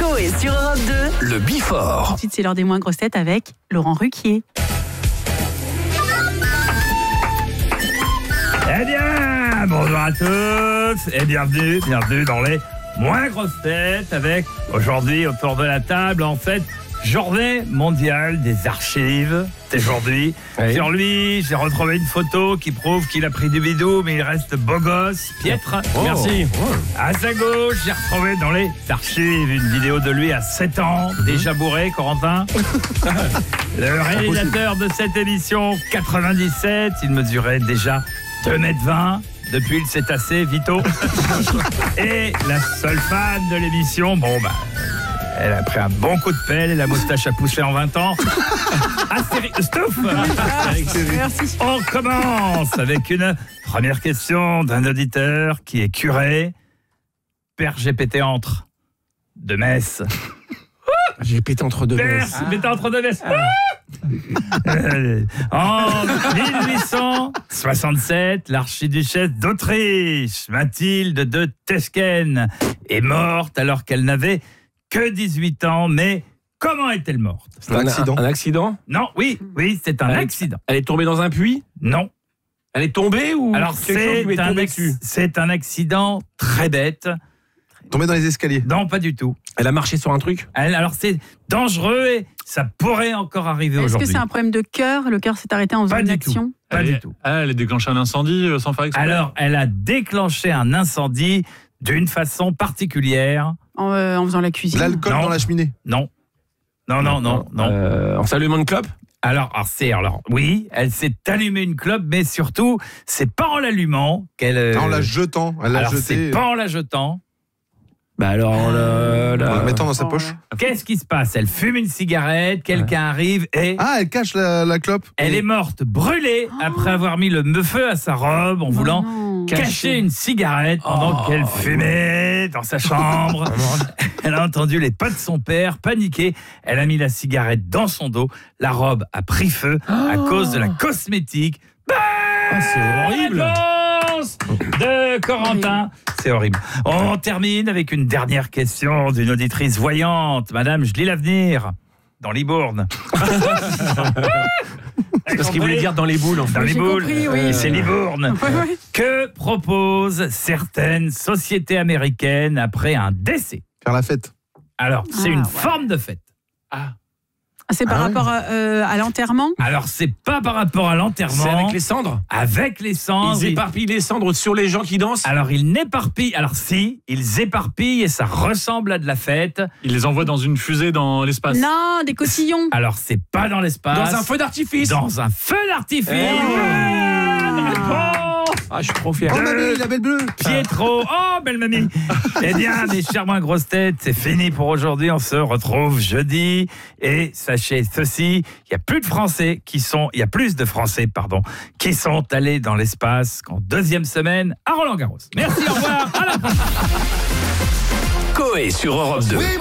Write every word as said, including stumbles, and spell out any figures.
Coé sur Europe deux. Le Before. Ensuite, c'est l'heure des moins grosses têtes avec Laurent Ruquier. Eh bien, bonjour à tous et bienvenue, bienvenue dans les moins grosses têtes avec aujourd'hui autour de la table, en fait, journée mondiale des archives. C'est aujourd'hui. Oui. Sur lui, j'ai retrouvé une photo qui prouve qu'il a pris du bidou, mais il reste beau gosse, piètre. Oh. Merci. À sa gauche, j'ai retrouvé dans les archives une vidéo de lui à sept ans, déjà bourré, Corentin. Le réalisateur de cette émission, quatre-vingt-dix-sept, il mesurait déjà deux mètres vingt. Depuis le cétacé, Vito. Et la seule fan de l'émission, bon bah, elle a pris un bon coup de pelle et la moustache a poussé en vingt ans. Astérix, Stouff. Merci. On commence avec une première question d'un auditeur qui est curé. Père G P T entre de Metz. J'ai pété entre deux Père messes. G P T entre de Metz. Euh, en dix-huit cent soixante-sept, l'archiduchesse d'Autriche, Mathilde de Teschen, est morte alors qu'elle n'avait que dix-huit ans. Mais comment est-elle morte? C'est un accident. Un accident Non, oui, oui, c'est un Elle est- accident. Elle est tombée dans un puits? Non. Elle est tombée ou Alors quelque chose c'est lui est un, tombé ex- dessus? c'est un accident très bête. Tombé dans les escaliers. Non, pas du tout. Elle a marché sur un truc? Elle- Alors c'est dangereux et ça pourrait encore arriver Est-ce que aujourd'hui. c'est un problème de cœur? Le cœur s'est arrêté en faisant Pas une du action? tout. Pas elle, du est- tout. Ah, elle a déclenché un incendie euh, sans faire exprès. Alors elle a déclenché un incendie d'une façon particulière. En, euh, en faisant la cuisine? L'alcool Non. dans la cheminée. Non. Non, non, non, non. Euh, en s'allumant une clope? Alors, alors, c'est, alors, oui, elle s'est allumée une clope, mais surtout, c'est pas en l'allumant qu'elle. euh, En la jetant. Elle l'a alors, jeté. c'est pas en la jetant. Bah alors, la, En la- la mettant dans sa Oh. poche. Qu'est-ce qui se passe? Elle fume une cigarette, quelqu'un arrive et. Ah, elle cache la, la clope. Elle est morte brûlée après avoir mis le feu à sa robe en voulant Non. cacher une cigarette pendant Oh. qu'elle fumait dans sa chambre. Elle a entendu les pas de son père paniquer. Elle a mis la cigarette dans son dos. La robe a pris feu à cause de la cosmétique. Ah, c'est horrible. Réponse de Corentin. C'est horrible. On termine avec une dernière question d'une auditrice voyante. Madame, je lis l'avenir. Dans Libourne. C'est parce qu'il voulait dire dans les boules en fait. Dans les J'ai boules. compris, oui. C'est Libourne. Ouais, ouais. Que proposent certaines sociétés américaines après un décès? Faire la fête. Alors, c'est Ah, une ouais. forme de fête. C'est par Ah ouais. rapport à, euh, à l'enterrement? Alors, c'est pas par rapport à C'est l'enterrement. avec les cendres? Avec les cendres. Ils Ils- éparpillent les cendres sur les gens qui dansent? Alors, ils n'éparpillent. Alors, si, ils éparpillent et ça ressemble à de la fête. Il les envoie dans une fusée dans l'espace. Non, des cotillons. Alors, c'est pas dans l'espace. Dans un feu d'artifice? Dans un feu d'artifice. Eh Bonne réponse. Ah, je suis trop fier. Oh, mamie, la belle bleue. Pietro, oh belle mamie. Eh bien, mes chers moins grosses têtes, c'est fini pour aujourd'hui. On se retrouve jeudi. Et sachez ceci, il y a plus de Français qui sont, il y a plus de Français, pardon, qui sont allés dans l'espace qu'en deuxième semaine à Roland-Garros. Merci, au revoir, à la prochaine. Coé sur Europe deux.